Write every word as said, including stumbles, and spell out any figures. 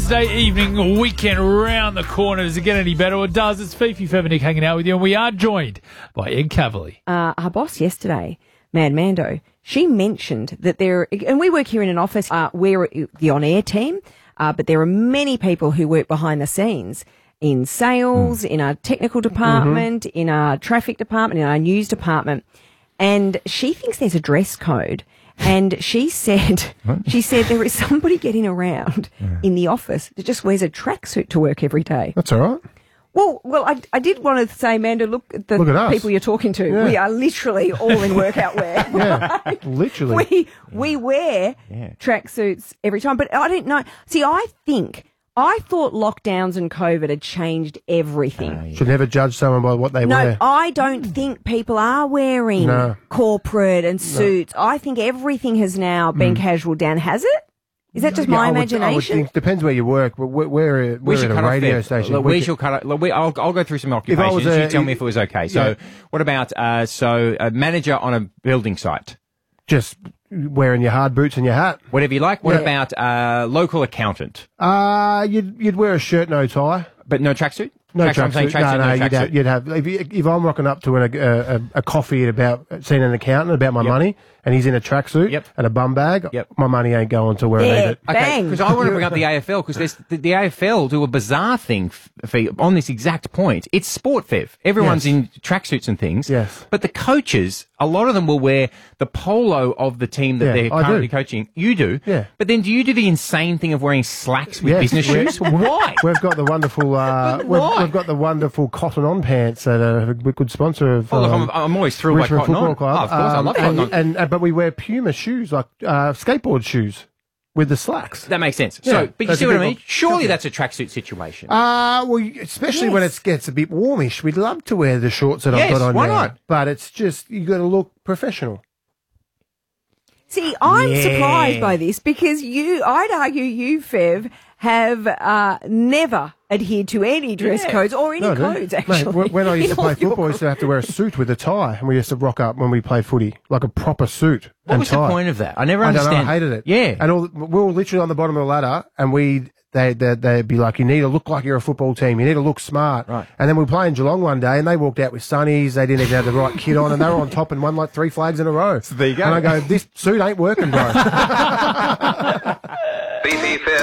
Thursday evening, weekend round the corner. Does it get any better? It does. It's Fifi Fevenik hanging out with you, and we are joined by Ed Cavalier. Uh, our boss yesterday, Mad Mando, she mentioned that there, and we work here in an office, uh, we're the on-air team, uh, but there are many people who work behind the scenes in sales, mm. in our technical department, mm-hmm. in our traffic department, in our news department, and she thinks there's a dress code. And she said, she said there is somebody getting around yeah. in the office that just wears a tracksuit to work every day. That's all right. Well, well, I, I did want to say, Amanda, look at the look at people you're talking to. Yeah. We are literally all in workout wear. Yeah, right? Literally. We we wear yeah. tracksuits every time. But I didn't know. See, I think. I thought lockdowns and COVID had changed everything. Uh, yeah. Should never judge someone by what they no, wear. No, I don't think people are wearing no. corporate and suits. No. I think everything has now been mm. casual down. Has it? Is that just yeah, my I would, imagination? I would think, depends where you work, but we're, we're, we're at a radio station. Look, we shall cut. Look, we, I'll, I'll go through some occupations. A, you tell me if it was okay. So, yeah. what about uh, so a manager on a building site? Just wearing your hard boots and your hat. Whatever you like. What yeah. about uh, local accountant? Uh, you'd, you'd wear a shirt, no tie. But no tracksuit? No tracksuit. tracksuit. Track No, no, no you'd, have, you'd have, if, you, if I'm rocking up to an, a, a, a coffee at about, seeing an accountant about my yep. money, and he's in a tracksuit yep. and a bum bag, yep. my money ain't going to where yeah, I need it. Okay, because I want to bring up the A F L, because the, the A F L do a bizarre thing for, on this exact point. It's sport, Fev. Everyone's yes. in tracksuits and things. Yes. But the coaches, a lot of them will wear the polo of the team that yeah, they're currently coaching. You do. Yeah. But then do you do the insane thing of wearing slacks with yes. business shoes? Why? We've got the wonderful, uh, we've, we've got the wonderful Cotton On pants that are a good sponsor of oh, look, um, I'm, I'm always thrilled Richmond by Cotton Football On. Club. Oh, of course, um, I love and, Cotton On. And, and, but we wear Puma shoes, like uh, skateboard shoes, with the slacks. That makes sense. Yeah, so, but you that's see a what I good mean? one. Surely that's a tracksuit situation. Uh, well, especially yes. when it gets a bit warmish. We'd love to wear the shorts that yes, I've got on why now. not? But it's just, you got to look professional. See, I'm yeah. surprised by this because you, I'd argue you, Fev, have uh, never adhered to any dress yeah. codes or any No, codes, Mate, actually. when I used to in all play football, I your- used to have to wear a suit with a tie, and we used to rock up when we played footy, like a proper suit What and was tie. the point of that? I never I don't understand. know, I hated it. Yeah. And all, we were literally on the bottom of the ladder, and we they they they'd be like, you need to look like you're a football team. You need to look smart. Right. And then we were playing Geelong one day, and they walked out with sunnies. They didn't even have the right kit on, and they were on top and won like three flags in a row. So there you go. And I go, this suit ain't working, bro. B B Fev.